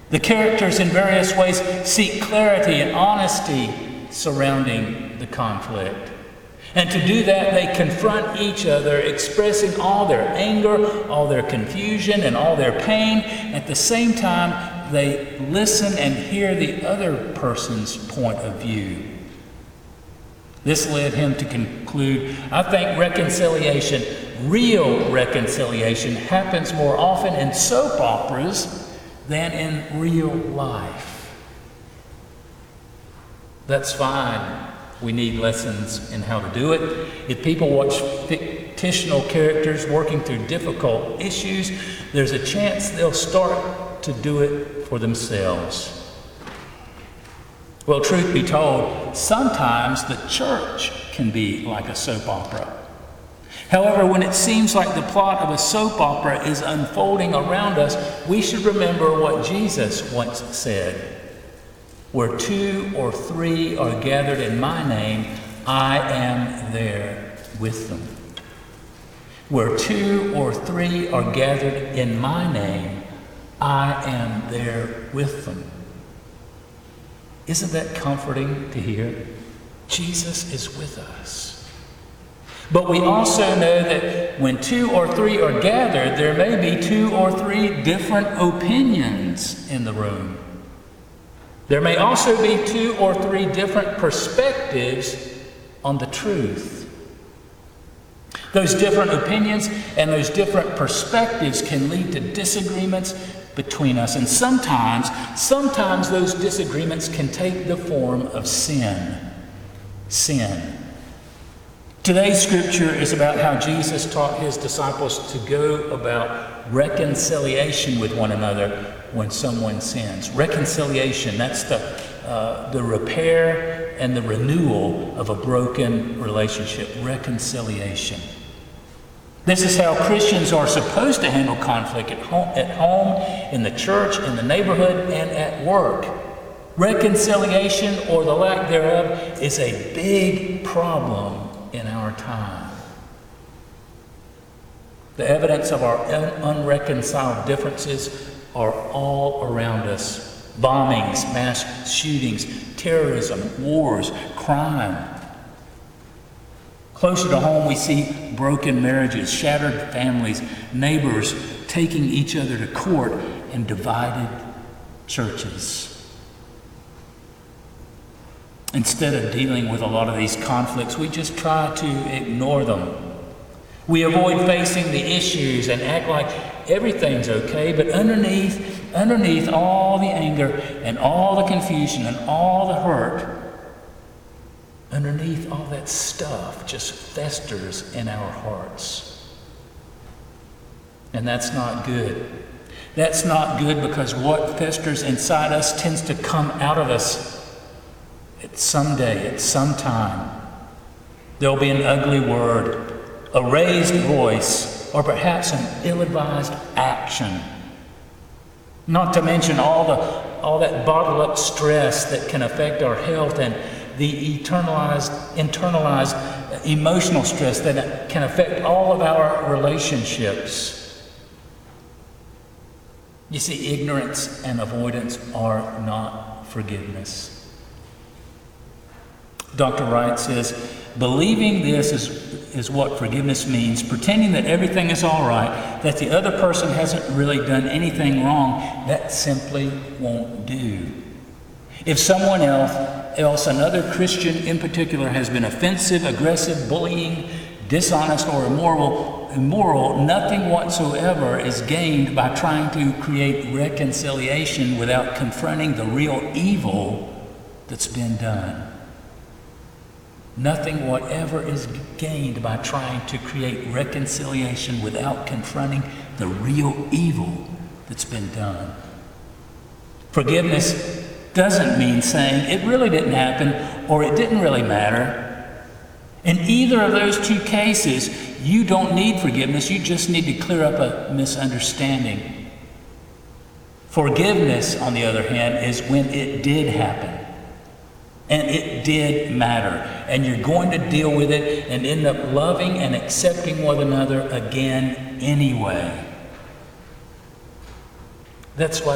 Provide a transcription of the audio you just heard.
The characters in various ways seek clarity and honesty surrounding the conflict. And to do that, they confront each other, expressing all their anger, all their confusion, and all their pain. At the same time, they listen and hear the other person's point of view. This led him to conclude, I think reconciliation, real reconciliation, happens more often in soap operas than in real life. That's fine. We need lessons in how to do it. If people watch fictional characters working through difficult issues, there's a chance they'll start to do it for themselves. Well, truth be told, sometimes the church can be like a soap opera. However, when it seems like the plot of a soap opera is unfolding around us, we should remember what Jesus once said. Where 2 or 3 are gathered in my name, I am there with them. Where 2 or 3 are gathered in my name, I am there with them. Isn't that comforting to hear? Jesus is with us. But we also know that when 2 or 3 are gathered, there may be 2 or 3 different opinions in the room. There may also be 2 or 3 different perspectives on the truth. Those different opinions and those different perspectives can lead to disagreements between us. And sometimes those disagreements can take the form of sin. Sin. Today's scripture is about how Jesus taught his disciples to go about reconciliation with one another when someone sins. Reconciliation, that's the repair and the renewal of a broken relationship. Reconciliation. This is how Christians are supposed to handle conflict at home, in the church, in the neighborhood, and at work. Reconciliation, or the lack thereof, is a big problem in our time. The evidence of our unreconciled differences are all around us. Bombings, mass shootings, terrorism, wars, crime. Closer to home, we see broken marriages, shattered families, neighbors taking each other to court, and divided churches. Instead of dealing with a lot of these conflicts, we just try to ignore them. We avoid facing the issues and act like everything's okay, but underneath all the anger and all the confusion and all the hurt, underneath all that stuff just festers in our hearts. And that's not good. That's not good, because what festers inside us tends to come out of us someday, at some time. There'll be an ugly word, a raised voice, or perhaps an ill-advised action. Not to mention all that bottled up stress that can affect our health, and the internalized emotional stress that can affect all of our relationships. You see, ignorance and avoidance are not forgiveness. Dr. Wright says, believing this is what forgiveness means, pretending that everything is all right, that the other person hasn't really done anything wrong, that simply won't do. If someone else, another Christian in particular, has been offensive, aggressive, bullying, dishonest, or immoral, nothing whatsoever is gained by trying to create reconciliation without confronting the real evil that's been done. Nothing whatever is gained by trying to create reconciliation without confronting the real evil that's been done. Forgiveness doesn't mean saying it really didn't happen or it didn't really matter. In either of those two cases, you don't need forgiveness. You just need to clear up a misunderstanding. Forgiveness, on the other hand, is when it did happen. And it did matter. And you're going to deal with it and end up loving and accepting one another again anyway. That's why